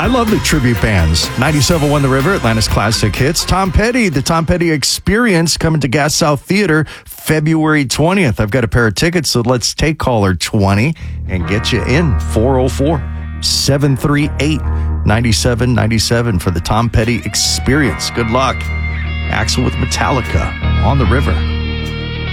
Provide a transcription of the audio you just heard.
I love the tribute bands. 97.1 The River, Atlanta's classic hits. Tom Petty, the Tom Petty Experience, coming to Gas South Theater February 20th. I've got a pair of tickets, so let's take caller 20 and get you in. 404-738-9797 for the Tom Petty Experience. Good luck. Axl with Metallica on the River.